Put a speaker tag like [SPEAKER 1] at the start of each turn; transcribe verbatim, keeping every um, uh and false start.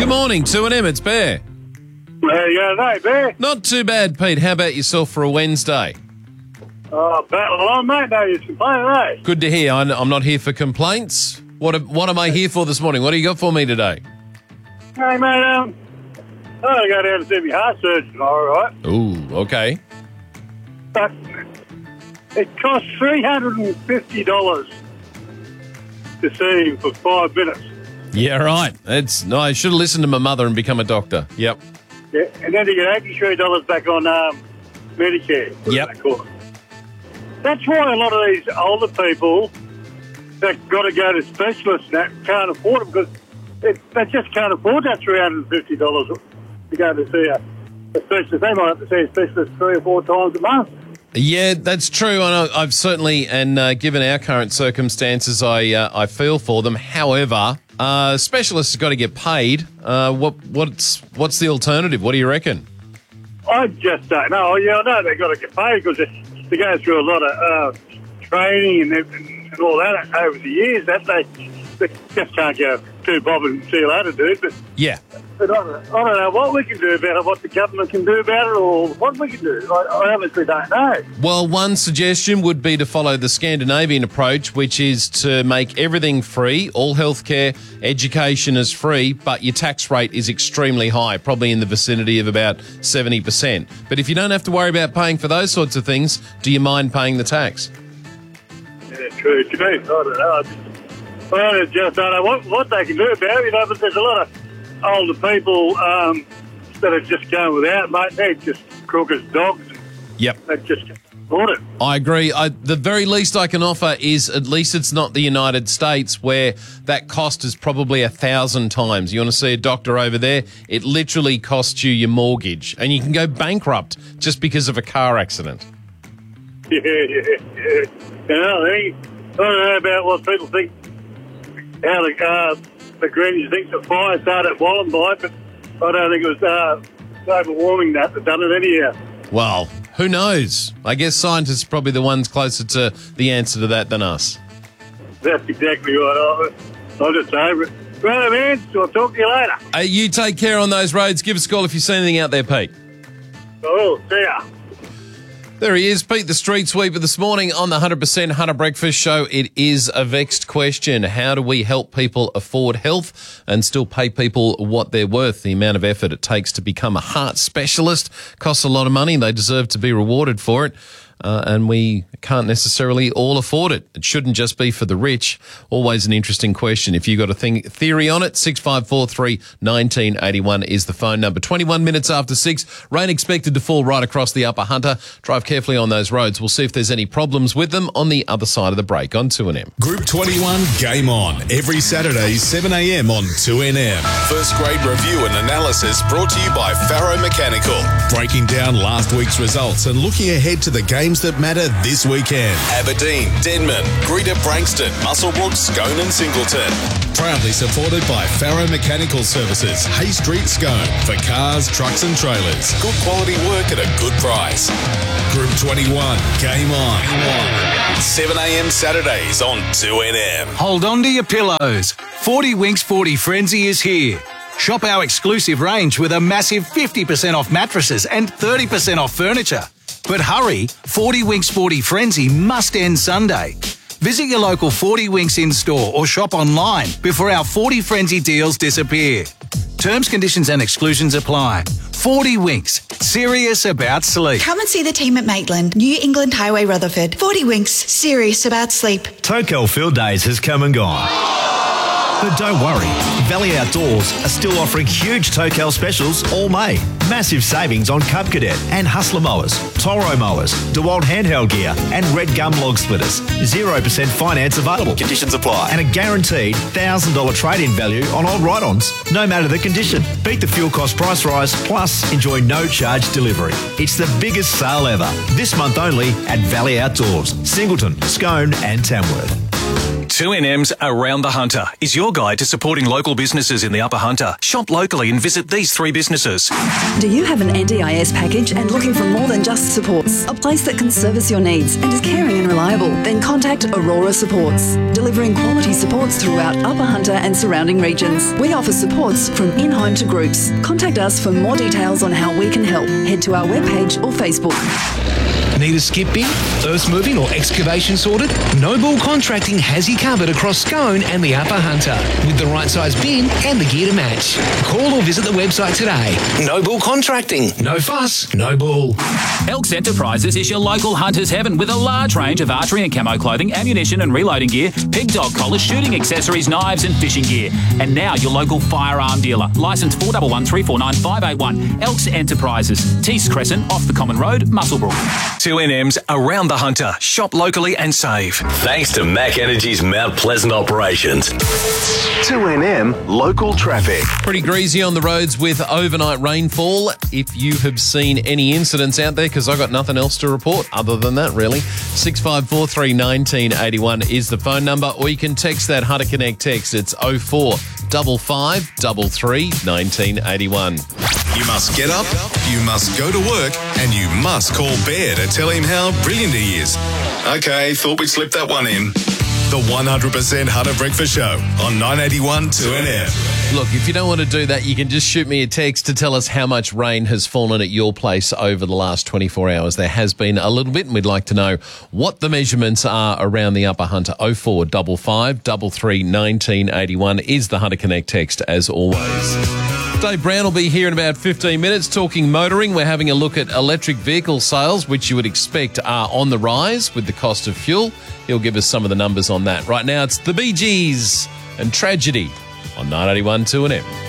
[SPEAKER 1] Good morning, two and M, it's Bear.
[SPEAKER 2] There you go, mate, Bear.
[SPEAKER 1] Not too bad, Pete. How about yourself for a Wednesday?
[SPEAKER 2] Oh, battle on, mate. No use complaining, eh?
[SPEAKER 1] Good to hear. I'm I'm not here for complaints. What what am I here for this morning? What do you got for me today?
[SPEAKER 2] Hey, mate, um, I'm going to go down to see my heart surgeon tomorrow, right?
[SPEAKER 1] Ooh, okay.
[SPEAKER 2] But it costs three hundred fifty dollars to see him for five minutes.
[SPEAKER 1] Yeah, right. It's no, I should have listened to my mother and become a doctor. Yep.
[SPEAKER 2] Yeah, and then you get eighty-three dollars back on um, Medicare.
[SPEAKER 1] Yep.
[SPEAKER 2] That That's why a lot of these older people that got to go to specialists that can't afford them because it, they just can't afford that three hundred fifty dollars to go to see a, a specialist. They might have to see a specialist three or four times a month.
[SPEAKER 1] Yeah, that's true. And I've certainly, and uh, given our current circumstances, I uh, I feel for them. However, uh, specialists have got to get paid. Uh, what what's what's the alternative? What do you reckon?
[SPEAKER 2] I just don't know. Yeah, I know they've got to get paid because they, they go through a lot of uh, training and, and all that over the years. That they, they just can't go too bob and see you later, dude. But
[SPEAKER 1] Yeah.
[SPEAKER 2] But I don't, I don't know what we can do about it, what the government can do about it, or what we can do. I, I honestly don't know.
[SPEAKER 1] Well, one suggestion would be to follow the Scandinavian approach, which is to make everything free. All healthcare, education is free, but your tax rate is extremely high, probably in the vicinity of about seventy percent. But if you don't have to worry about paying for those sorts of things, do you mind paying the tax?
[SPEAKER 2] Yeah, true, true. I don't know. I just, I just don't know what, what they can do about it, you know, but there's a lot of older people um, that are just going without, mate. They're just crook as dogs.
[SPEAKER 1] Yep.
[SPEAKER 2] They just can't afford it.
[SPEAKER 1] I agree. I, the very least I can offer is at least it's not the United States where that cost is probably a thousand times. You want to see a doctor over there? It literally costs you your mortgage and you can go bankrupt just because of a car accident.
[SPEAKER 2] Yeah, yeah, yeah. You know, I don't know about what people think, how the, uh, the Greenies think the fire started at Wallenby, but I don't think it was uh, global warming that that done it anyhow.
[SPEAKER 1] Well, who knows? I guess scientists are probably the ones closer to the answer to that than us.
[SPEAKER 2] That's exactly right. I'll, I'll just over it. Right, man. So I'll talk to you later.
[SPEAKER 1] Hey, you take care on those roads. Give us a call if you see anything out there, Pete.
[SPEAKER 2] Oh, see ya.
[SPEAKER 1] There he is, Pete, the street sweeper this morning on the one hundred percent Hunter Breakfast Show. It is a vexed question. How do we help people afford health and still pay people what they're worth? The amount of effort it takes to become a heart specialist costs a lot of money. They deserve to be rewarded for it. Uh, and we can't necessarily all afford it. It shouldn't just be for the rich. Always an interesting question. If you've got a thing, theory on it, six five four three, one nine eight one is the phone number. twenty-one minutes after six, rain expected to fall right across the Upper Hunter. Drive carefully on those roads. We'll see if there's any problems with them on the other side of the break on two N M.
[SPEAKER 3] Group twenty-one Game On, every Saturday, seven a m on two N M. First grade review and analysis brought to you by Faro Mechanical. Breaking down last week's results and looking ahead to the games that matter this weekend. Aberdeen, Denman, Greater Brankston, Muswellbrook, Scone and Singleton. Proudly supported by Faro Mechanical Services, Hay Street, Scone. For cars, trucks and trailers. Good quality work at a good price. Group twenty-one, Game On. seven a m Saturdays on two N M.
[SPEAKER 4] Hold on to your pillows. forty Winks forty Frenzy is here. Shop our exclusive range with a massive fifty percent off mattresses and thirty percent off furniture. But hurry, forty Winks forty Frenzy must end Sunday. Visit your local forty Winks in-store or shop online before our forty Frenzy deals disappear. Terms, conditions and exclusions apply. forty Winks, serious about sleep.
[SPEAKER 5] Come and see the team at Maitland, New England Highway, Rutherford. forty Winks, serious about sleep.
[SPEAKER 6] Tokel Field Days has come and gone. But don't worry, Valley Outdoors are still offering huge Tokel specials all May. Massive savings on Cub Cadet and Hustler mowers, Toro mowers, DeWalt handheld gear and Red Gum log splitters. zero percent finance available. Conditions apply. And a guaranteed one thousand dollars trade-in value on old ride-ons, no matter the condition. Beat the fuel cost price rise, plus enjoy no charge delivery. It's the biggest sale ever. This month only at Valley Outdoors, Singleton, Scone and Tamworth.
[SPEAKER 4] two N M's Around the Hunter is your guide to supporting local businesses in the Upper Hunter. Shop locally and visit these three businesses.
[SPEAKER 7] Do you have an N D I S package and looking for more than just supports? A place that can service your needs and is caring and reliable? Then contact Aurora Supports, delivering quality supports throughout Upper Hunter and surrounding regions. We offer supports from in-home to groups. Contact us for more details on how we can help. Head to our webpage or Facebook.
[SPEAKER 8] Need a skip bin, earth moving or excavation sorted? Noble Contracting has you covered across Scone and the Upper Hunter with the right size bin and the gear to match. Call or visit the website today. Noble Contracting. No fuss, no bull.
[SPEAKER 9] Elks Enterprises is your local hunter's heaven with a large range of archery and camo clothing, ammunition and reloading gear, pig dog collars, shooting accessories, knives and fishing gear. And now your local firearm dealer. Licence four one one three four nine five eight one. Elks Enterprises. Tees Crescent off the Common Road, Muswellbrook.
[SPEAKER 4] two N M's Around the Hunter. Shop locally and save.
[SPEAKER 10] Thanks to Mac Energy's Mount Pleasant operations. two N M local traffic.
[SPEAKER 1] Pretty greasy on the roads with overnight rainfall. If you have seen any incidents out there, because I've got nothing else to report other than that, really. six five four three, one nine eight one is the phone number, or you can text that Hunter Connect text. It's oh four five five three three, one nine eight one.
[SPEAKER 3] You must get up, you must go to work, and you must call Bear to tell him how brilliant he is. Okay, thought we'd slip that one in. The one hundred percent Hunter Breakfast Show on nine eighty-one two N M.
[SPEAKER 1] Look, if you don't want to do that, you can just shoot me a text to tell us how much rain has fallen at your place over the last twenty-four hours. There has been a little bit, and we'd like to know what the measurements are around the Upper Hunter. oh four five five three three, one nine eight one is the Hunter Connect text, as always. Dave Brown will be here in about fifteen minutes talking motoring. We're having a look at electric vehicle sales, which you would expect are on the rise with the cost of fuel. He'll give us some of the numbers on that. Right now, it's the Bee Gees and Tragedy on nine eighty-one two N M.